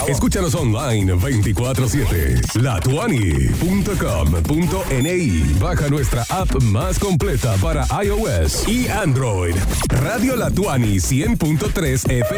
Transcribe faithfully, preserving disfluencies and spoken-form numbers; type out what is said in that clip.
Escúchanos online veinticuatro siete. la tuani punto com punto ni. Baja nuestra app más completa para iOS y Android. Radio La Tuani cien punto tres F